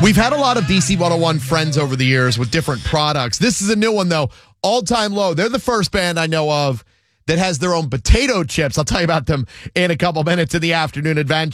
We've had a lot of DC 101 friends over the years with different products. This is a new one, though. All Time Low. They're the first band I know of that has their own potato chips. I'll tell you about them in a couple minutes in the Afternoon Adventure.